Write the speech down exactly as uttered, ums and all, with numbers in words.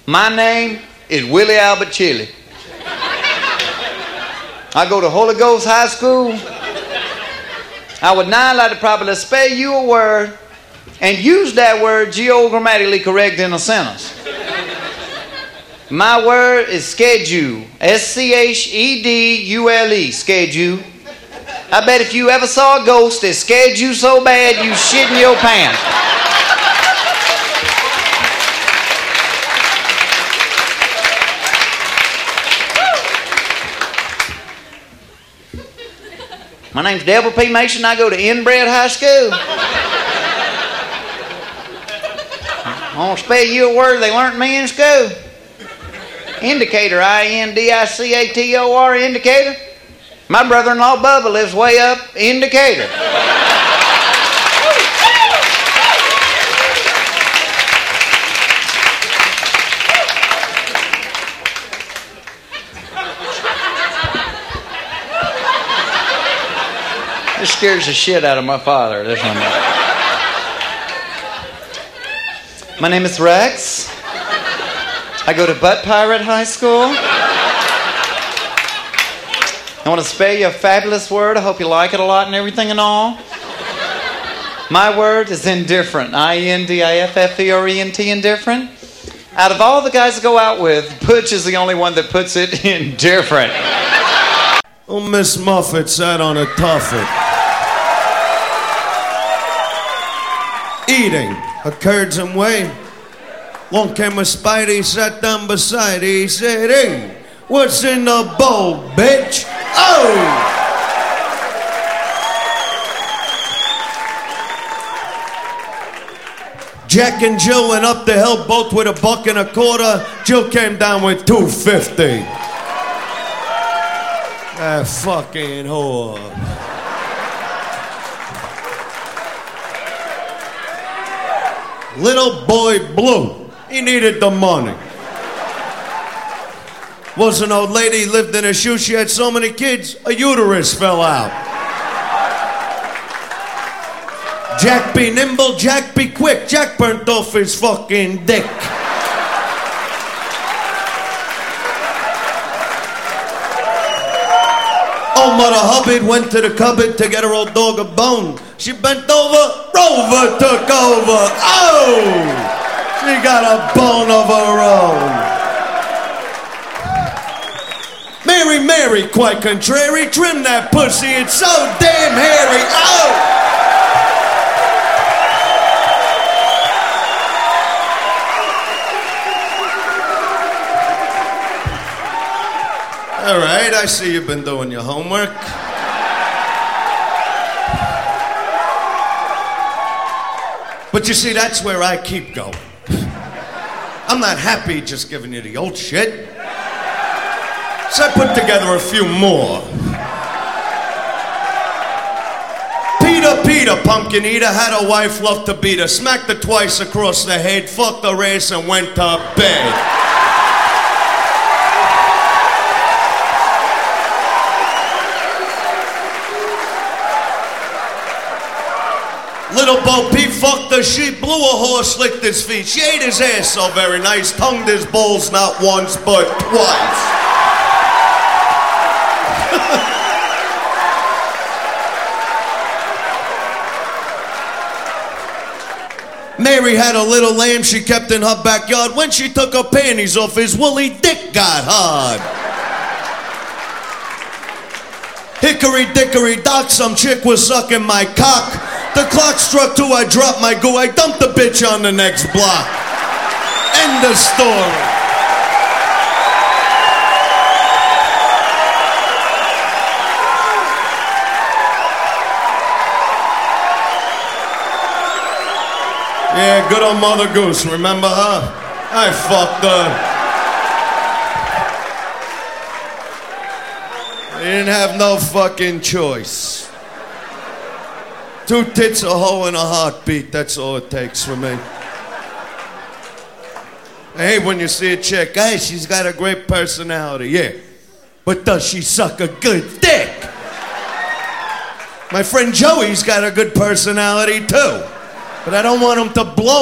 My name is Willie Albert Chili. I go to Holy Ghost High School. I would now like to probably spell you a word and use that word geogrammatically correct in a sentence. My word is schedule. S C H E D U L E. Schedule. I bet if you ever saw a ghost that scared you so bad you shit in your pants. My name's Devil P. Mason. I go to Inbred High School. I want to spell you a word they learned me in school. Indicator, I N D I C A T O R, indicator. My brother-in-law Bubba lives way up Indicator. This scares the shit out of my father, this one. My name is Rex. I go to Butt Pirate High School. I want to spell you a fabulous word. I hope you like it a lot and everything and all. My word is indifferent. I N D I F F E R E N T, indifferent. Out of all the guys I go out with, Butch is the only one that puts it indifferent. Oh, Miss Muffet sat on a tuffet. Eating her curds and whey. Long came a Spidey, sat down beside her. He said, "Hey, what's in the bowl, bitch?" Oh! Jack and Jill went up the hill, both with a buck and a quarter. Jill came down with two fifty. That fucking whore. Little boy Blue, he needed the money. Was an old lady, lived in a shoe, she had so many kids, a uterus fell out. Jack be nimble, Jack be quick, Jack burnt off his fucking dick. Old Mother Hubbard went to the cupboard to get her old dog a bone. She bent over, Rover took over. Oh! She got a bone of her own. Mary, Mary, quite contrary, trim that pussy, it's so damn hairy. Oh! All right, I see you've been doing your homework. But you see, that's where I keep going. I'm not happy just giving you the old shit. So I put together a few more. Peter, Peter, pumpkin eater, had a wife, loved to beat her, smacked her twice across the head, fucked her ass and went to bed. Little Bo Peep fucked the sheep, blew a horse, licked his feet. She ate his ass so very nice, tongued his balls not once but twice. Mary had a little lamb she kept in her backyard. When she took her panties off, his woolly dick got hard. Hickory dickory dock, some chick was sucking my cock. The clock struck two, I dropped my goo, I dumped the bitch on the next block. End of story. Yeah, good old Mother Goose, remember her? I fucked her. I didn't have no fucking choice. Two tits, a hoe, and a heartbeat. That's all it takes for me. I hate when you see a chick. Hey, she's got a great personality. Yeah. But does she suck a good dick? My friend Joey's got a good personality, too. But I don't want him to blow